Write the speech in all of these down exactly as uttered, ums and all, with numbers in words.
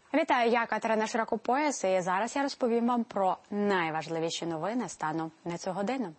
Вітаю, я Катерина Широкопояс, і зараз я розповім вам про найважливіші новини станом на цю годину.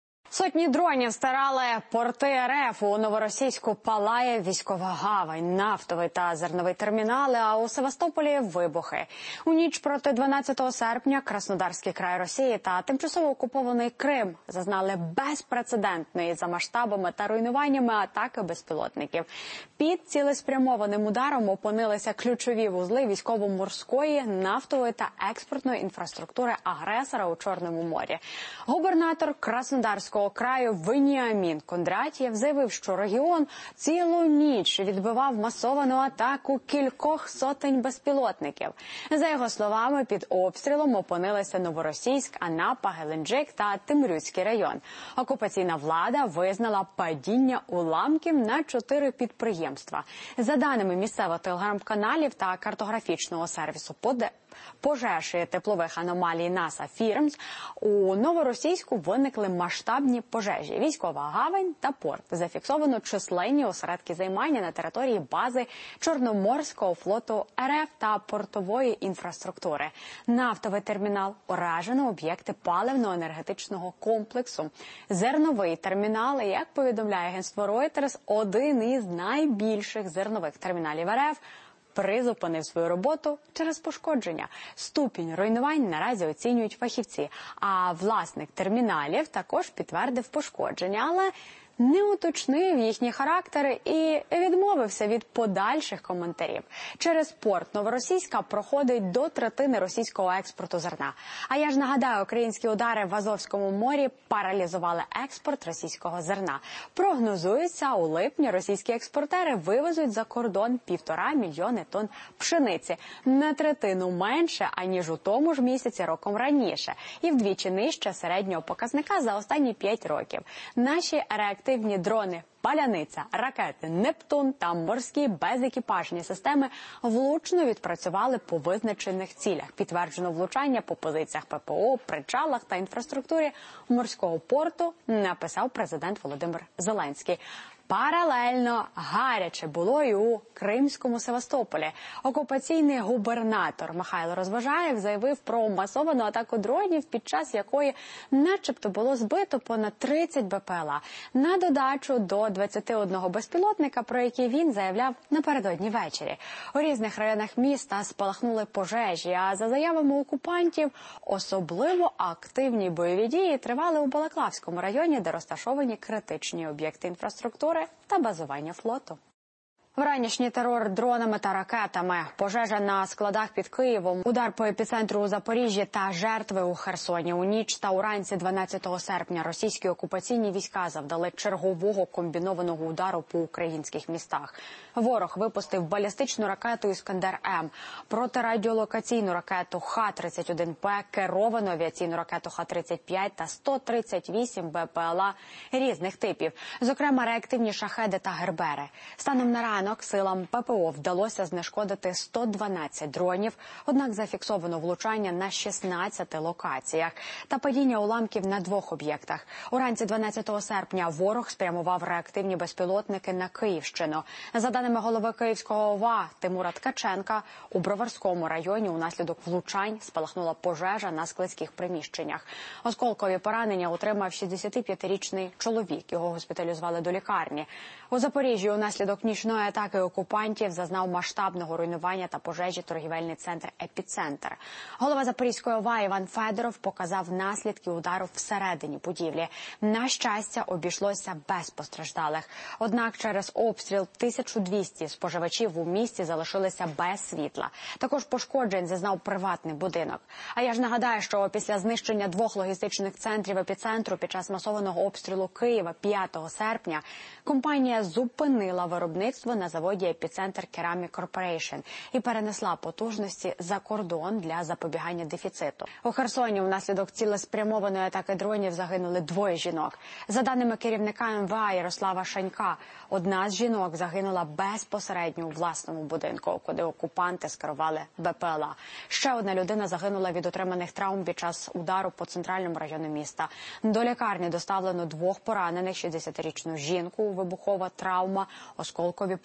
Сотні дронів стирали порти РФ. У Новоросійську палає військова гавань, нафтовий та зерновий термінали, а у Севастополі – вибухи. У ніч проти дванадцятого серпня Краснодарський край Росії та тимчасово окупований Крим зазнали безпрецедентної за масштабами та руйнуваннями атаки безпілотників. Під цілеспрямованим ударом опинилися ключові вузли військово-морської, нафтової та експортної інфраструктури агресора у Чорному морі. Губернатор Краснодарського краю Веніамін Кондратєв заявив, що регіон цілу ніч відбивав масовану атаку кількох сотень безпілотників. За його словами, під обстрілом опинилися Новоросійськ, Анапа, Геленджик та Темрюцький район. Окупаційна влада визнала падіння уламків на чотири підприємства. За даними місцевих телеграм-каналів та картографічного сервісу «Поде», пожеж і теплових аномалій НАСА Фірмс, у Новоросійську виникли масштабні пожежі. Військова гавань та порт. Зафіксовано численні осередки займання на території бази Чорноморського флоту РФ та портової інфраструктури. Нафтовий термінал, уражено об'єкти паливно-енергетичного комплексу. Зерновий термінал, як повідомляє агентство Reuters, один із найбільших зернових терміналів РФ, призупинив свою роботу через пошкодження. Ступінь руйнувань наразі оцінюють фахівці, а власник терміналів також підтвердив пошкодження, але не уточнив їхні характери і відмовився від подальших коментарів. Через порт Новоросійська проходить до третини російського експорту зерна. А я ж нагадаю, українські удари в Азовському морі паралізували експорт російського зерна. Прогнозується, у липні російські експортери вивезуть за кордон півтора мільйони тонн пшениці. На третину менше, аніж у тому ж місяці роком раніше. І вдвічі нижче середнього показника за останні п'ять років. Наші реактивні Активні дрони «Паляниця», ракети «Нептун» та морські безекіпажні системи влучно відпрацювали по визначених цілях. Підтверджено влучання по позиціях ППО, причалах та інфраструктурі морського порту, написав президент Володимир Зеленський. Паралельно гаряче було і у Кримському Севастополі. Окупаційний губернатор Михайло Розважаєв заявив про масовану атаку дронів, під час якої начебто було збито понад тридцять БПЛА. На додачу до двадцяти одного безпілотника, про які він заявляв напередодні ввечері. У різних районах міста спалахнули пожежі, а за заявами окупантів, особливо активні бойові дії тривали у Балаклавському районі, де розташовані критичні об'єкти інфраструктури та базування флоту. Вранішній терор дронами та ракетами, пожежа на складах під Києвом, удар по епіцентру у Запоріжжі та жертви у Херсоні. У ніч та уранці дванадцятого серпня російські окупаційні війська завдали чергового комбінованого удару по українських містах. Ворог випустив балістичну ракету «Іскандер-М», протирадіолокаційну ракету Х тридцять один П, керовану авіаційну ракету Х тридцять п'ять та сто тридцять вісім БПЛА різних типів, зокрема реактивні шахеди та гербери. Станом на ранок силам ППО вдалося знешкодити сто дванадцять дронів, однак зафіксовано влучання на шістнадцяти локаціях та падіння уламків на двох об'єктах. Уранці дванадцятого серпня ворог спрямував реактивні безпілотники на Київщину. За даними голови Київського ОВА Тимура Ткаченка, у Броварському районі унаслідок влучань спалахнула пожежа на складських приміщеннях. Осколкові поранення отримав шістдесятип'ятирічний чоловік. Його госпіталізували до лікарні. У Запоріжжі унаслідок нічної атаки окупантів зазнав масштабного руйнування та пожежі торгівельний центр «Епіцентр». Голова Запорізької ОВА Іван Федоров показав наслідки удару всередині будівлі. На щастя, обійшлося без постраждалих. Однак через обстріл тисяча двісті споживачів у місті залишилися без світла. Також пошкоджень зазнав приватний будинок. А я ж нагадаю, що після знищення двох логістичних центрів «Епіцентру» під час масованого обстрілу Києва п'ятого серпня компанія зупинила виробництво на заводі «Епіцентр Керамік Корпорейшн» і перенесла потужності за кордон для запобігання дефіциту. У Херсоні внаслідок цілеспрямованої атаки дронів загинули двоє жінок. За даними керівника ем ве а Ярослава Шанька, одна з жінок загинула безпосередньо у власному будинку, куди окупанти скерували БПЛА. Ще одна людина загинула від отриманих травм під час удару по центральному району міста. До лікарні доставлено двох поранених: шістдесятирічну жінку, вибухова травма, осколкові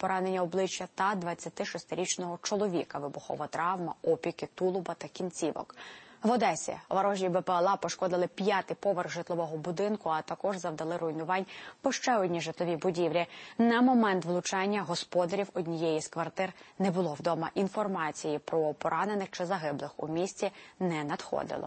поранення обличчя та двадцятишестирічного чоловіка, вибухова травма, опіки тулуба та кінцівок. В Одесі ворожі БПЛА пошкодили п'ятий поверх житлового будинку, а також завдали руйнувань по ще одній житловій будівлі. На момент влучання господарів однієї з квартир не було вдома. Інформації про поранених чи загиблих у місті не надходило.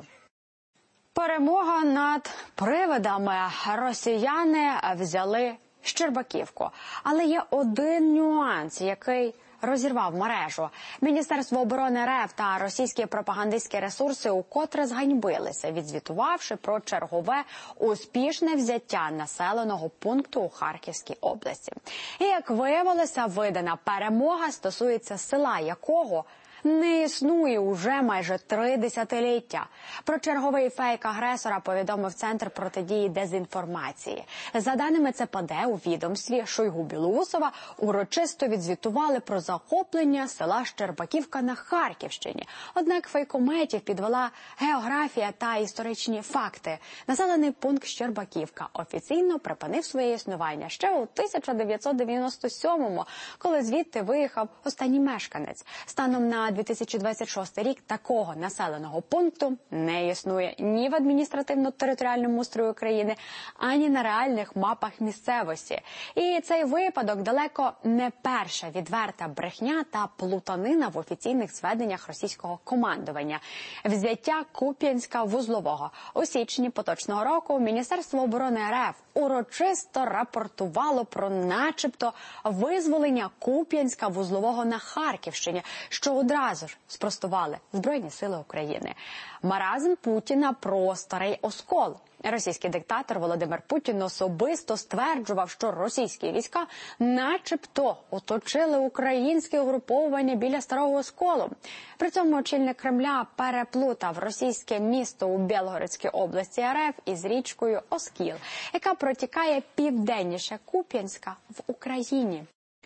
Перемога над привидами. Росіяни взяли Щербаківку. Але є один нюанс, який розірвав мережу. Міністерство оборони РФ та російські пропагандистські ресурси укотре зганьбилися, відзвітувавши про чергове успішне взяття населеного пункту у Харківській області. І, як виявилося, видана перемога стосується села, якого не існує уже майже три десятиліття. Про черговий фейк агресора повідомив Центр протидії дезінформації. За даними Це Пе Де, у відомстві Шойгу-Білоусова урочисто відзвітували про захоплення села Щербаківка на Харківщині. Однак фейкометів підвела географія та історичні факти. Населений пункт Щербаківка офіційно припинив своє існування ще у тисяча дев'ятсот дев'яносто сьомому, коли звідти виїхав останній мешканець. Станом на дві тисячі двадцять шостий рік такого населеного пункту не існує ні в адміністративно-територіальному устрої України, ані на реальних мапах місцевості. І цей випадок далеко не перша відверта брехня та плутанина в офіційних зведеннях російського командування. Взяття Куп'янська-Вузлового. У січні поточного року Міністерство оборони РФ урочисто рапортувало про начебто визволення Куп'янська-Вузлового на Харківщині, що одразу ж спростували Збройні сили України. Маразм Путіна про старий оскол. Російський диктатор Володимир Путін особисто стверджував, що російські війська начебто оточили українське угруповування біля Старого Осколу. При цьому очільник Кремля переплутав російське місто у Білгородській області РФ із річкою Оскіл, яка протікає південніше Куп'янська в Україні.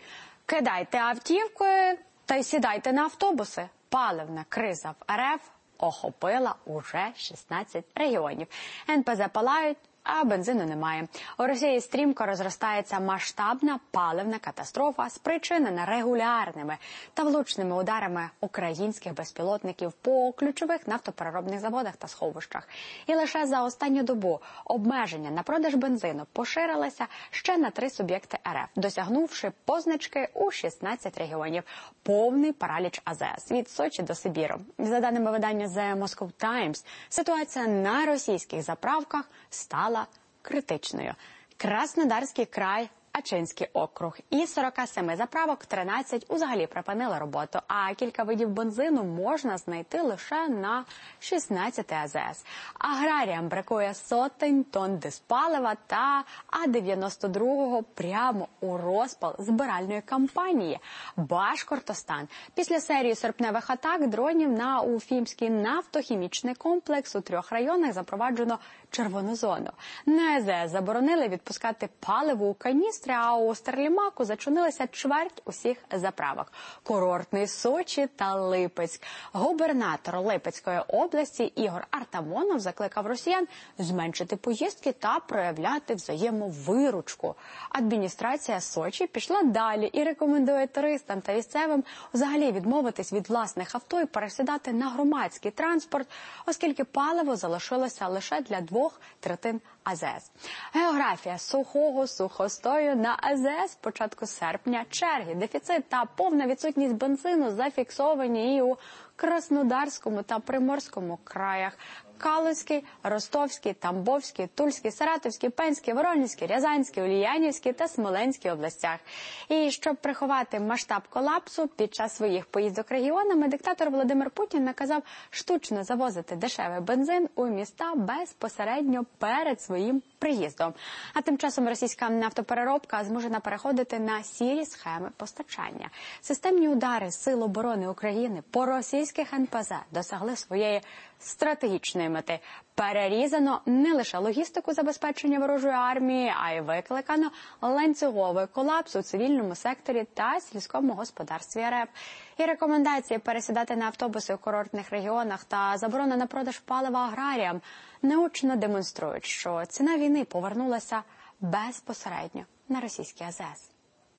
Кидайте автівкою та й сідайте на автобуси. Паливна криза в РФ охопила уже шістнадцять регіонів. ен пе зе палають, а бензину немає. У Росії стрімко розростається масштабна паливна катастрофа, спричинена регулярними та влучними ударами українських безпілотників по ключових нафтопереробних заводах та сховищах. І лише за останню добу обмеження на продаж бензину поширилися ще на три суб'єкти РФ, досягнувши позначки у шістнадцять регіонів. Повний параліч а зе ес від Сочі до Сибіру. За даними видання The Moscow Times, ситуація на російських заправках стала критичною. Краснодарський край, Ачинський округ. Із сорока семи заправок тринадцять взагалі припинили роботу, а кілька видів бензину можна знайти лише на шістнадцяти а зе ес. Аграріям бракує сотень тонн диспалива та а дев'яносто другого прямо у розпал збиральної кампанії. Башкортостан. Після серії серпневих атак дронів на Уфімський нафтохімічний комплекс у трьох районах запроваджено червону зону. На а зе ес заборонили відпускати паливо у каністри, а у Стерлімаку зачинилися чверть усіх заправок. Курортний Сочі та Липецьк. Губернатор Липецької області Ігор Артамонов закликав росіян зменшити поїздки та проявляти взаємовиручку. Адміністрація Сочі пішла далі і рекомендує туристам та місцевим взагалі відмовитись від власних авто і пересідати на громадський транспорт, оскільки паливо залишилося лише для двох третин а зе ес. Географія сухого сухостою на а зе ес з початку серпня. Черги, дефіцит та повна відсутність бензину зафіксовані і у Краснодарському та Приморському краях. Калузький, Ростовський, Тамбовський, Тульський, Саратовський, Пенський, Воронезький, Рязанський, Ульянівський та Смоленській областях. І щоб приховати масштаб колапсу, під час своїх поїздок регіонами диктатор Володимир Путін наказав штучно завозити дешевий бензин у міста безпосередньо перед своїм приїздом. А тим часом російська нафтопереробка змушена переходити на сірі схеми постачання. Системні удари Сил оборони України по російських ен пе зе досягли своєї стратегічної мети. Перерізано не лише логістику забезпечення ворожої армії, а й викликано ланцюговий колапс у цивільному секторі та сільському господарстві РФ. І рекомендації пересідати на автобуси у курортних регіонах та заборона на продаж палива аграріям наочно демонструють, що ціна війни повернулася безпосередньо на російський а зе ес.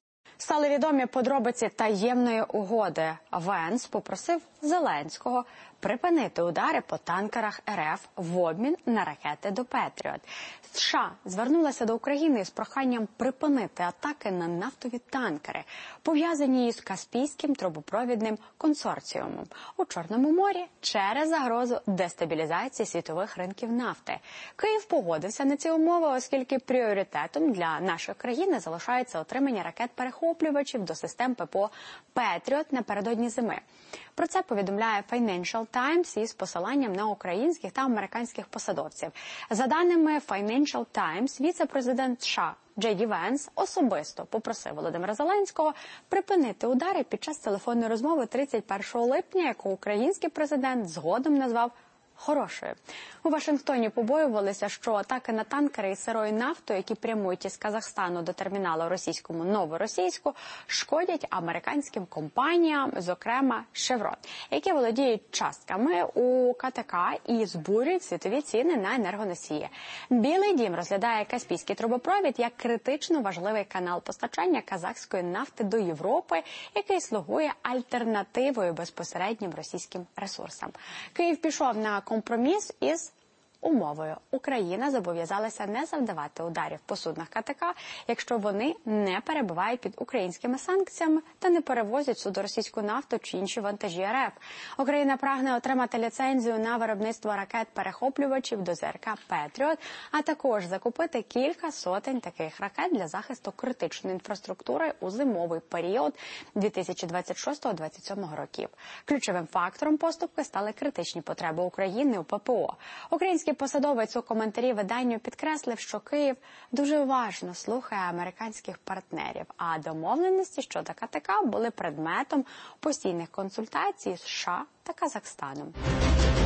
Стали відомі подробиці таємної угоди. Венс попросив Зеленського припинити удари по танкерах РФ в обмін на ракети до Петріот. США звернулася до України з проханням припинити атаки на нафтові танкери, пов'язані із Каспійським трубопровідним консорціумом у Чорному морі через загрозу дестабілізації світових ринків нафти. Київ погодився на ці умови, оскільки пріоритетом для нашої країни залишається отримання ракет-перехоплювачів до систем ППО «Петріот» напередодні зими. Про це повідомляє Financial Times із посиланням на українських та американських посадовців. За даними Financial Times, віце-президент США Джей Ді Венс особисто попросив Володимира Зеленського припинити удари під час телефонної розмови тридцять першого липня, яку український президент згодом назвав хорошою. У Вашингтоні побоювалися, що атаки на танкери із сирою нафтою, які прямують із Казахстану до терміналу російському Новоросійську, шкодять американським компаніям, зокрема Chevron, які володіють частками у Ка Те Ка і збурюють світові ціни на енергоносії. Білий дім розглядає Каспійський трубопровід як критично важливий канал постачання казахської нафти до Європи, який слугує альтернативою безпосереднім російським ресурсам. Київ пішов на компроміс із умовою. Україна зобов'язалася не завдавати ударів по суднах Ка Те Ка, якщо вони не перебувають під українськими санкціями та не перевозять сюди російську нафту чи інші вантажі РФ. Україна прагне отримати ліцензію на виробництво ракет-перехоплювачів до Зе Ер Ка «Петріот», а також закупити кілька сотень таких ракет для захисту критичної інфраструктури у зимовий період дві тисячі двадцять шостого - двадцять сьомого років. Ключовим фактором поступки стали критичні потреби України у Пе Пе О. Український посадовець у коментарі виданню підкреслив, що Київ дуже уважно слухає американських партнерів, а домовленості щодо Ка Те Ка були предметом постійних консультацій з США та Казахстаном.